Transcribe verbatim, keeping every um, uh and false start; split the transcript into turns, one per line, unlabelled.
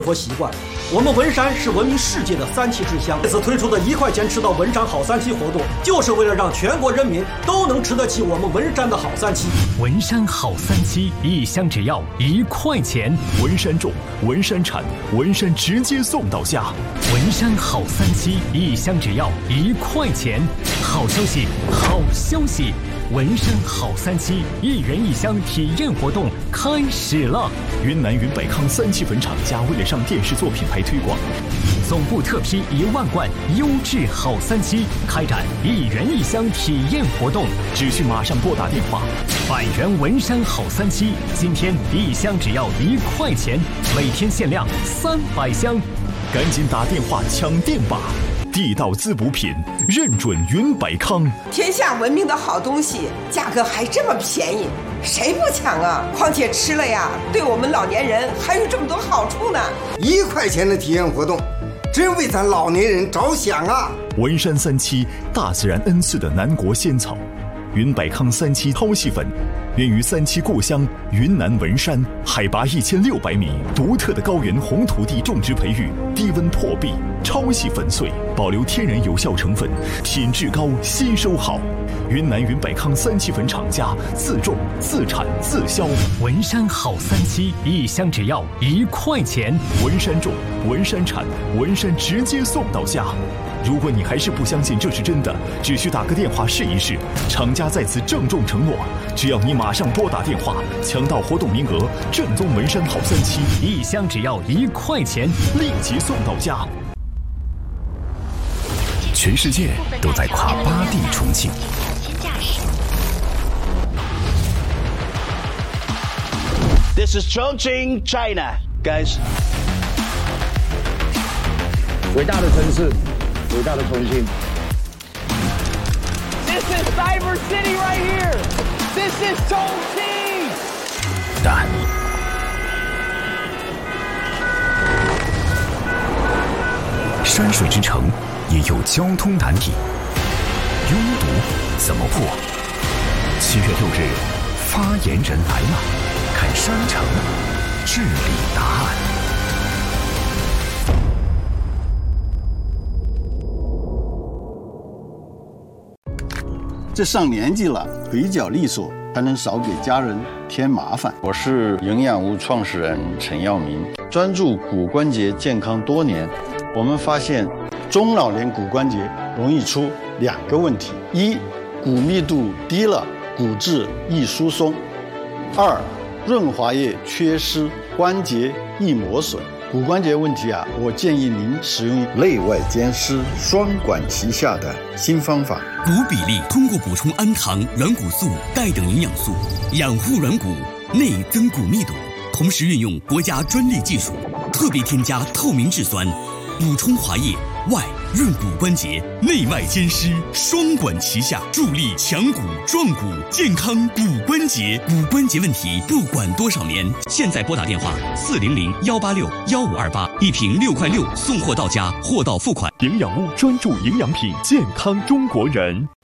活习惯。我们文山是闻名世界的三七之乡，这次推出的一块钱吃到文山好三七活动，就是为了让全国人民都能吃得起我们文山的好三七。
文山好三七，一箱只要一块钱，
文山种，文山产，文山直接送到家。
文山好三七，一箱只要一块钱。好消息，好消息！文山好三七一人一箱体验活动开始了。
云南云百康三七粉厂家为了上电视做品牌推广，
总部特批一万罐优质好三七，开展一人一箱体验活动，
只需马上拨打电话。
百元文山好三七，今天一箱只要一块钱，每天限量三百箱，
赶紧打电话抢店吧！地道滋补品，认准云百康。
天下闻名的好东西，价格还这么便宜，谁不抢啊？况且吃了呀，对我们老年人还有这么多好处呢。
一块钱的体验活动，真为咱老年人着想啊！
文山三七，大自然恩赐的南国仙草，云百康三七超细粉，源于三七故乡云南文山，海拔一千六百米，独特的高原红土地种植培育，低温破壁，超细粉碎，保留天然有效成分，品质高，吸收好。云南云百康三七粉厂家自种自产自销。
文山好三七，一箱只要一块钱。
文山种，文山产，文山直接送到家。如果你还是不相信这是真的，只需打个电话试一试。厂家在此郑重承诺，只要你马上拨打电话，抢到活动名额，正宗文山好三七，
一箱只要一块钱，
立即送到家。
全世界都在夸巴蒂重庆。
This is Chongqing, China, guys.
伟大的城市，伟大的重庆。
This is Cyber City right here. This is Chongqing.
但山水之城也有交通难题，拥堵怎么破？七月六日，发言人来了，看山城治理答案。
这上年纪了，腿脚利索，才能少给家人添麻烦。
我是营养屋创始人陈耀明，专注骨关节健康多年。我们发现，中老年骨关节容易出两个问题：一，骨密度低了，骨质易疏松；二，润滑液缺失，关节易磨损。骨关节问题啊，我建议您使用内外兼施、双管齐下的新方法。
骨比例通过补充氨糖、软骨素、钙等营养素，养护软骨，内增骨密度，同时运用国家专利技术，特别添加透明质酸，补充滑液，外润骨关节，内外兼施，双管齐下，助力强骨壮骨，健康骨关节。骨关节问题不管多少年，现在拨打电话四零零幺八六幺五二八，一瓶六块六送货到家，货到付款。
营养屋专注营养品，健康中国人。